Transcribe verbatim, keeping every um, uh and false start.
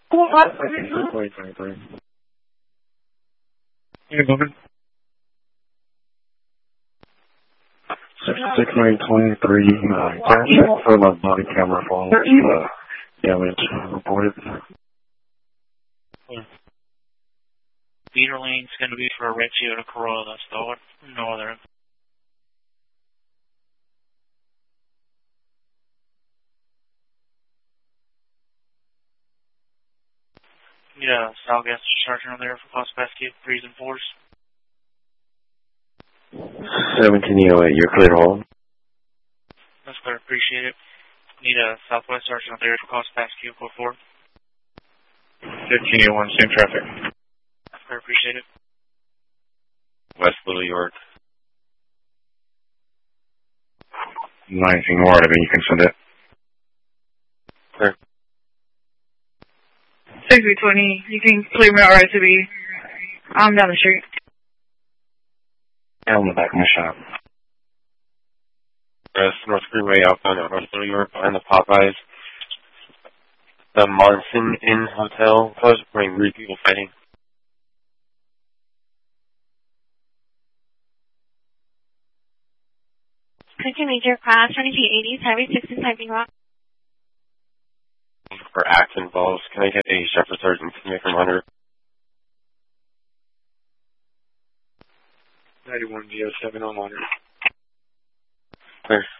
twenty twenty-three. You're moving? six nine twenty-three, uh, check for my body camera falls, uh, damage reported. Beater lane's going to be for a red Toyota Corolla, that's all, no other. Yeah, Southwest charging over there for Cost Basket, threes and fours. seventeen oh eight, you're clear hold. That's clear, appreciate it. Need a Southwest sergeant up there for Cost Basket, code four. fifteen oh one, same traffic. That's clear, appreciate it. West Little York. nineteen ward, I mean, you can send it. Clear. six three twenty, you can clear me alright to be, I'm down the street. Yeah, I'm in the back of my shop. West North Freeway outbound at West Little York behind the Popeyes. The Monson Inn Hotel. I was bringing three people fighting. Second Major Class twenty-two eighty, Highway six in Typing Rock. For acts involved, can I get a Shepherd Sergeant from Hunter? ninety-one D oh seven on Hunter. Clear.